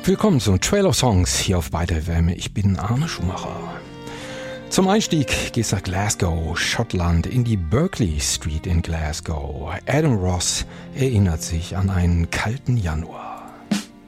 Willkommen zum Trail of Songs hier auf Beide FM. Ich bin Arne Schumacher. Zum Einstieg geht's nach Glasgow, Schottland, in die Berkeley Street in Glasgow. Adam Ross erinnert sich an einen kalten Januar.